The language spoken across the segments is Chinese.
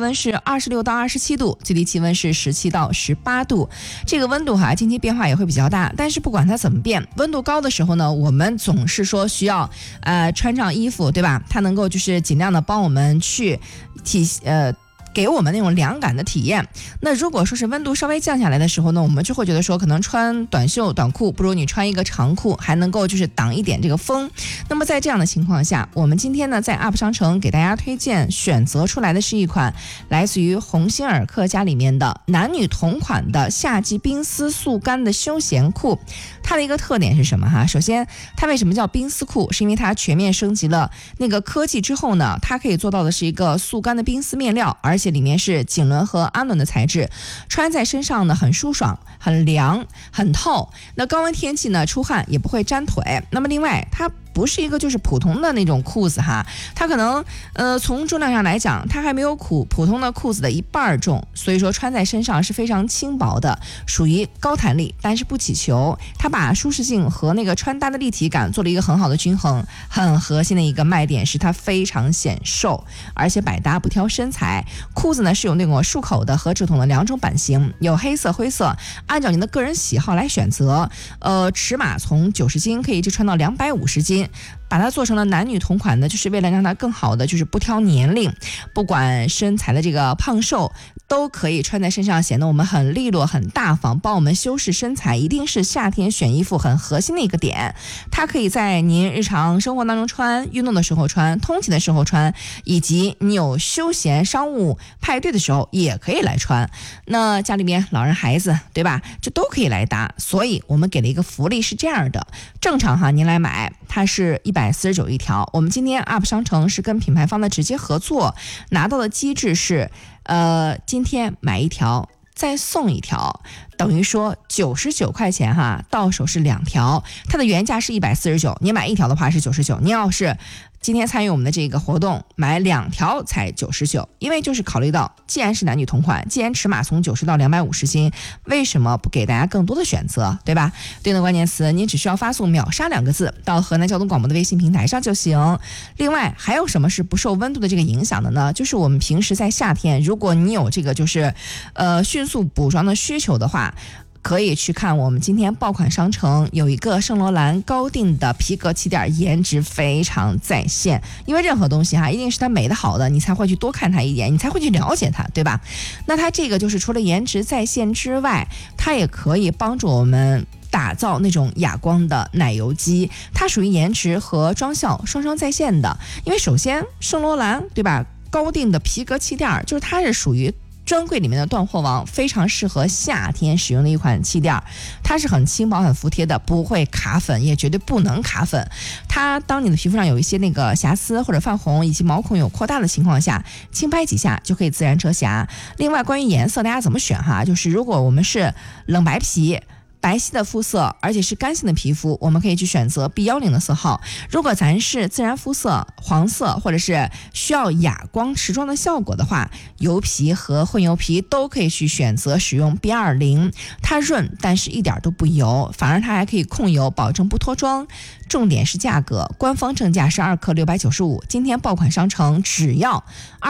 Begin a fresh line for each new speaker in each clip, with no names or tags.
温是26到27度，最低气温是17到18度。这个温度近期变化也会比较大，但是不管它怎么变，温度高的时候呢，我们总是说需要穿上衣服，对吧？它能够就是尽量的帮我们去给我们那种凉感的体验。那如果说是温度稍微降下来的时候呢，我们就会觉得说可能穿短袖短裤不如你穿一个长裤，还能够就是挡一点这个风。那么在这样的情况下，我们今天呢在 UP 商城给大家推荐选择出来的是一款来自于鸿星尔克家里面的男女同款的夏季冰丝速干的休闲裤。它的一个特点是什么首先它为什么叫冰丝裤，是因为它全面升级了那个科技之后呢，它可以做到的是一个速干的冰丝面料，而且里面是锦纶和氨纶的材质，穿在身上呢很舒爽很凉很透，那高温天气呢出汗也不会粘腿。那么另外它不是一个就是普通的那种裤子它可能从重量上来讲，它还没有普通的裤子的一半重，所以说穿在身上是非常轻薄的，属于高弹力但是不起球。它把舒适性和那个穿搭的立体感做了一个很好的均衡。很核心的一个卖点是它非常显瘦，而且百搭不挑身材。裤子呢是有那种束口的和直筒的两种版型，有黑色灰色，按照您的个人喜好来选择。尺码从90斤可以一直穿到250斤，把它做成了男女同款的，就是为了让它更好的就是不挑年龄，不管身材的这个胖瘦都可以穿在身上，显得我们很利落很大方，帮我们修饰身材，一定是夏天选衣服很核心的一个点。它可以在您日常生活当中穿，运动的时候穿，通勤的时候穿，以及你有休闲商务派对的时候也可以来穿。那家里面老人孩子对吧，这都可以来搭。所以我们给了一个福利是这样的，正常您来买它是149一条，我们今天 UP 商城是跟品牌方的直接合作，拿到的机制是今天买一条再送一条，等于说99块钱到手是2条。它的原价是149，你买一条的话是99，你要是今天参与我们的这个活动买2条才99。因为就是考虑到既然是男女同款，既然尺码从90到250斤，为什么不给大家更多的选择，对吧？对应的关键词您只需要发送秒杀2个字到河南交通广播的微信平台上就行。另外还有什么是不受温度的这个影响的呢？就是我们平时在夏天，如果你有这个就是迅速补妆的需求的话，可以去看我们今天爆款商城有一个圣罗兰高定的皮革气垫，颜值非常在线。因为任何东西一定是它美的好的，你才会去多看它一眼，你才会去了解它，对吧？那它这个就是除了颜值在线之外，它也可以帮助我们打造那种哑光的奶油肌，它属于颜值和妆效双双在线的。因为首先圣罗兰对吧，高定的皮革气垫就是它是属于专柜里面的断货王，非常适合夏天使用的一款气垫。它是很轻薄很服帖的，不会卡粉，也绝对不能卡粉。它当你的皮肤上有一些那个瑕疵或者泛红以及毛孔有扩大的情况下，轻拍几下就可以自然遮瑕。另外关于颜色大家怎么选就是如果我们是冷白皮白皙的肤色，而且是干性的皮肤，我们可以去选择 B10的色号。如果咱是自然肤色黄色，或者是需要哑光持妆的效果的话，油皮和混油皮都可以去选择使用 B20， 它润但是一点都不油，反而它还可以控油，保证不脱妆。重点是价格，官方正价是2克695，今天爆款商城只要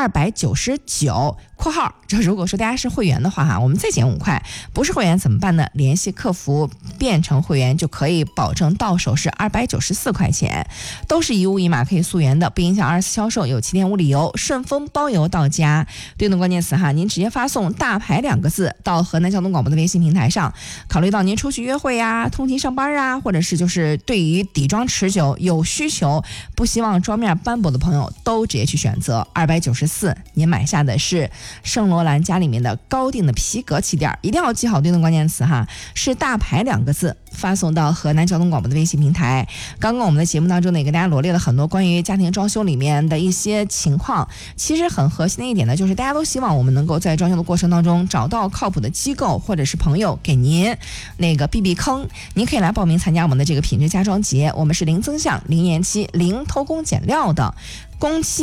299（括号这如果说大家是会员的话我们再减5块，不是会员怎么办呢？联系客服变成会员就可以保证到手是294块钱，都是一物一码可以溯源的，不影响2次销售，有7天无理由，顺丰包邮到家。对应的关键词您直接发送大牌2个字到河南交通广播的微信平台上。考虑到您出去约会通勤上班或者是就是对于底妆持久有需求，不希望妆面斑驳的朋友，都直接去选择294。您买下的是圣罗兰家里面的高定的皮革气垫，一定要记好对应的关键词是大牌2个字，发送到河南交通广播的微信平台。刚刚我们的节目当中呢，也给大家罗列了很多关于家庭装修里面的一些情况。其实很核心的一点呢，就是大家都希望我们能够在装修的过程当中找到靠谱的机构或者是朋友给您那个避坑。您可以来报名参加我们的这个品质家装节，我们是零增项零延期零偷工减料的，工期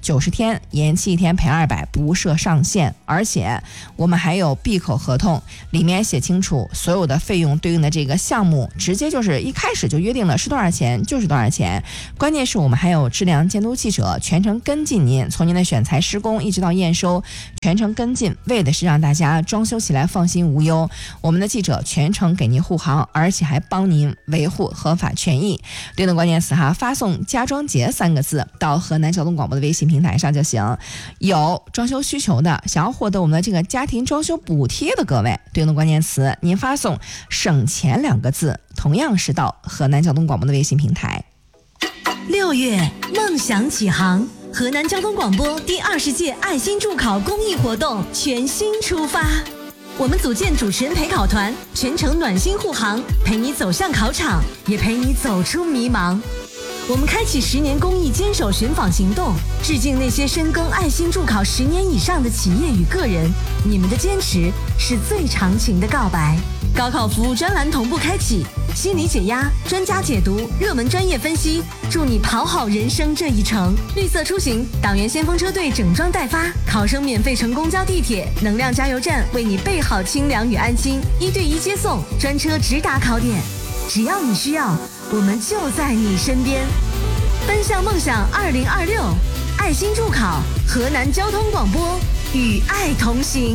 90天，延期1天赔200，不设上限。而且我们还有闭口合同，里面写清楚所有的费用对应的这个项目，直接就是一开始就约定了是多少钱就是多少钱。关键是我们还有质量监督记者全程跟进您，从您的选材施工一直到验收，全程跟进，为的是让大家装修起来放心无忧。我们的记者全程给您护航，而且还帮您维护合法权益。对应的关键词发送家装节3个字到河南交通广播的微信平台上就行。有装修需求的，想要获得我们的这个家庭装修补贴的各位，对应的关键词您发送省钱2个字，同样是到河南交通广播的微信平台。
6月梦想启航，河南交通广播第20届爱心助考公益活动全新出发。我们组建主持人陪考团，全程暖心护航，陪你走向考场，也陪你走出迷茫。我们开启10年公益坚守寻访行动，致敬那些深耕爱心助考10年以上的企业与个人，你们的坚持是最长情的告白。高考服务专栏同步开启，心理解压、专家解读、热门专业分析，助你跑好人生这一程。绿色出行，党员先锋车队整装待发，考生免费乘公交地铁，能量加油站为你备好清凉与安心，1对1接送，专车直达考点。只要你需要，我们就在你身边。奔向梦想2026，爱心助考，河南交通广播与爱同行。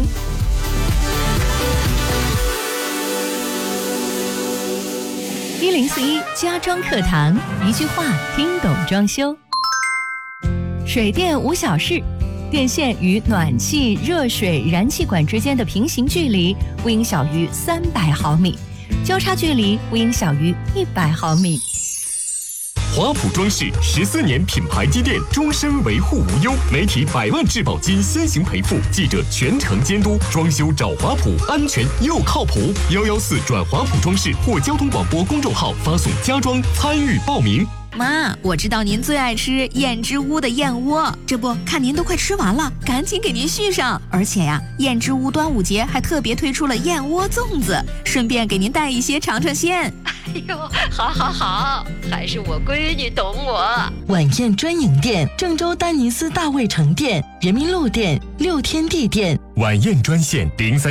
1041家装课堂，一句话听懂装修。水电无小事，电线与暖气、热水、燃气管之间的平行距离不应小于300毫米，交叉距离不应小于100毫米。
华普装饰14年品牌积淀，终身维护无忧，媒体100万质保金先行赔付，记者全程监督，装修找华普，安全又靠谱。114转华普装饰或交通广播公众号发送家装参与报名。
妈，我知道您最爱吃燕之屋的燕窝，这不看您都快吃完了，赶紧给您续上。而且呀，燕之屋端午节还特别推出了燕窝粽子，顺便给您带一些尝尝鲜。
哎呦，好，还是我闺女懂我。
晚宴专营店：郑州丹尼斯大卫城店、人民路店、6天地店。
晚宴专线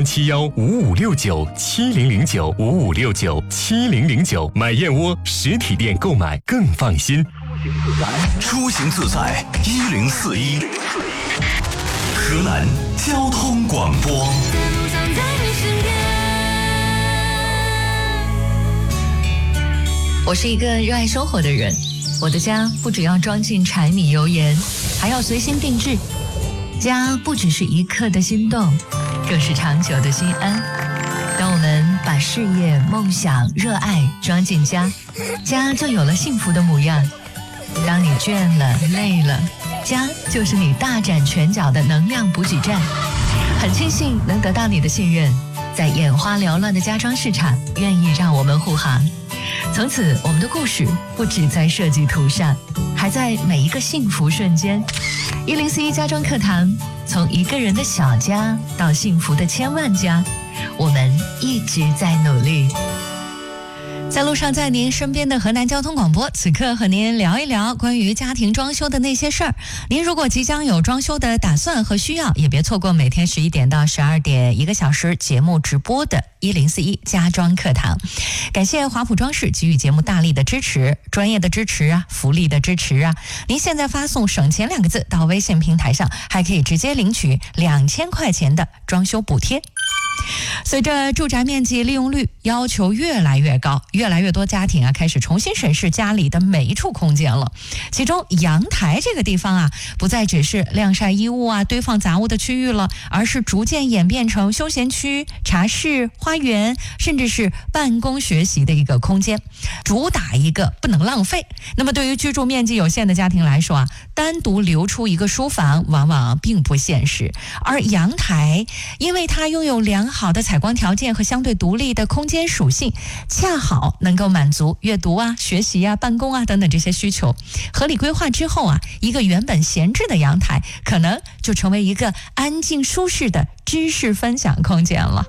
03715569700955697009，买燕窝实体店购买更放心。
出行自在1041，河南交通广播。
我是一个热爱生活的人，我的家不只要装进柴米油盐，还要随心定制。家不只是一刻的心动，更是长久的心安。当我们把事业、梦想、热爱装进家，家就有了幸福的模样。当你倦了、累了，家就是你大展拳脚的能量补给站。很庆幸能得到你的信任，在眼花缭乱的家装市场，愿意让我们护航。从此，我们的故事不只在设计图上，还在每一个幸福瞬间。1041家装课堂，从一个人的小家到幸福的千万家，我们一直在努力。在路上，在您身边的河南交通广播，此刻和您聊一聊关于家庭装修的那些事儿。您如果即将有装修的打算和需要，也别错过每天11点到12点1个小时节目直播的1041家装课堂。感谢华普装饰给予节目大力的支持，专业的支持啊，福利的支持啊。您现在发送省钱2个字到微信平台上，还可以直接领取2000块钱的装修补贴。随着住宅面积利用率要求越来越高，越来越多家庭开始重新审视家里的每一处空间了。其中阳台这个地方不再只是晾晒衣物堆放杂物的区域了，而是逐渐演变成休闲区、茶室、花园，甚至是办公学习的一个空间，主打一个不能浪费。那么对于居住面积有限的家庭来说单独留出一个书房往往并不现实。而阳台因为它拥有良好的采光条件和相对独立的空间属性，恰好能够满足阅读学习办公等等这些需求。合理规划之后一个原本闲置的阳台可能就成为一个安静舒适的知识分享空间了。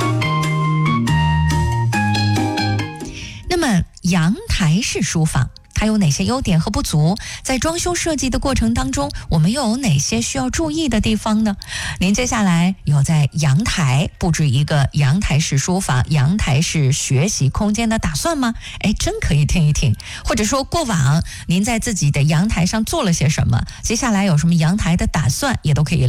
那么阳台式书房它有哪些优点和不足？在装修设计的过程当中，我们又有哪些需要注意的地方呢？您接下来有在阳台布置一个阳台式书房、阳台式学习空间的打算吗？真可以听一听。或者说过往您在自己的阳台上做了些什么？接下来有什么阳台的打算，也都可以